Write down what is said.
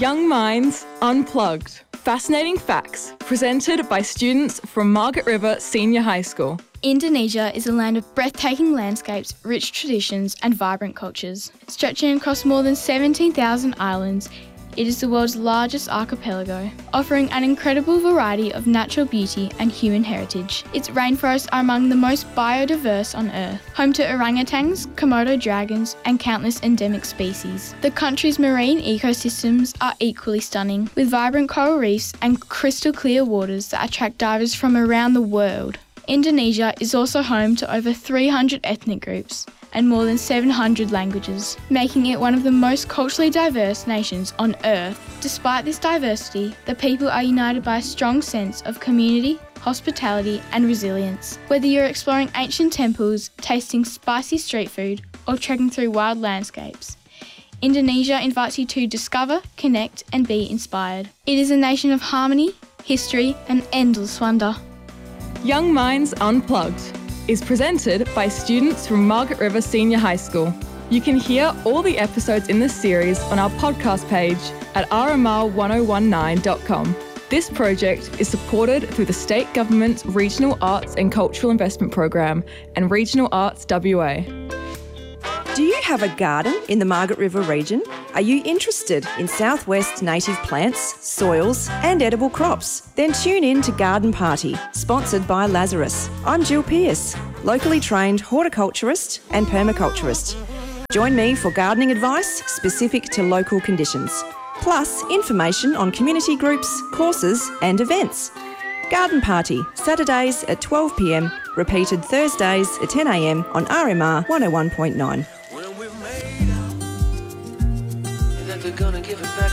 Young Minds Unplugged. Fascinating facts presented by students from Margaret River Senior High School. Indonesia is a land of breathtaking landscapes, rich traditions and vibrant cultures. Stretching across more than 17,000 islands, it is the world's largest archipelago, offering an incredible variety of natural beauty and human heritage. Its rainforests are among the most biodiverse on Earth, home to orangutans, Komodo dragons and countless endemic species. The country's marine ecosystems are equally stunning, with vibrant coral reefs and crystal clear waters that attract divers from around the world. Indonesia is also home to over 300 ethnic groups and more than 700 languages, making it one of the most culturally diverse nations on Earth. Despite this diversity, the people are united by a strong sense of community, hospitality and resilience. Whether you're exploring ancient temples, tasting spicy street food or trekking through wild landscapes, Indonesia invites you to discover, connect and be inspired. It is a nation of harmony, history and endless wonder. Young Minds Unplugged is presented by students from Margaret River Senior High School. You can hear all the episodes in this series on our podcast page at rmr1019.com. This project is supported through the State Government's Regional Arts and Cultural Investment Program and Regional Arts WA. Do you have a garden in the Margaret River region? Are you interested in Southwest native plants, soils and edible crops? Then tune in to Garden Party, sponsored by Lazarus. I'm Jill Pearce, locally trained horticulturist and permaculturist. Join me for gardening advice specific to local conditions, plus information on community groups, courses and events. Garden Party, Saturdays at 12 p.m, repeated Thursdays at 10 a.m. on RMR 101.9. They're gonna give it back